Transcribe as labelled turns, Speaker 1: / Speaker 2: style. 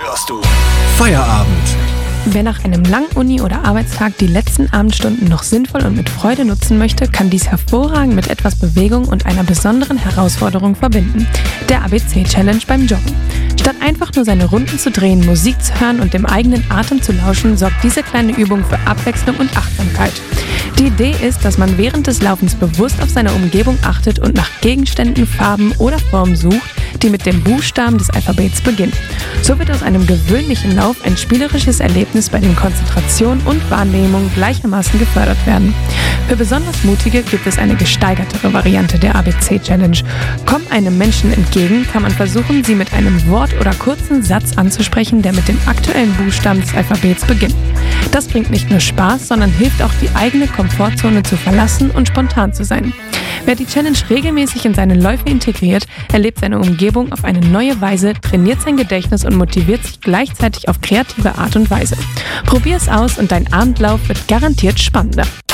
Speaker 1: hörst du Feierabend.
Speaker 2: Wer nach einem langen Uni- oder Arbeitstag die letzten Abendstunden noch sinnvoll und mit Freude nutzen möchte, kann dies hervorragend mit etwas Bewegung und einer besonderen Herausforderung verbinden: der ABC-Challenge beim Joggen. Statt einfach nur seine Runden zu drehen, Musik zu hören und dem eigenen Atem zu lauschen, sorgt diese kleine Übung für Abwechslung und Achtsamkeit. Die Idee ist, dass man während des Laufens bewusst auf seine Umgebung achtet und nach Gegenständen, Farben oder Formen sucht, die mit dem Buchstaben des Alphabets beginnen. So wird aus einem gewöhnlichen Lauf ein spielerisches Erlebnis, bei dem Konzentration und Wahrnehmung gleichermaßen gefördert werden. Für besonders Mutige gibt es eine gesteigertere Variante der ABC-Challenge. Kommt einem Menschen entgegen, kann man versuchen, sie mit einem Wort oder kurzen Satz anzusprechen, der mit dem aktuellen Buchstaben des Alphabets beginnt. Das bringt nicht nur Spaß, sondern hilft auch, die eigene Komfortzone zu verlassen und spontan zu sein. Wer die Challenge regelmäßig in seine Läufe integriert, erlebt seine Umgebung auf eine neue Weise, trainiert sein Gedächtnis und motiviert sich gleichzeitig auf kreative Art und Weise. Probier es aus und dein Abendlauf wird garantiert spannender.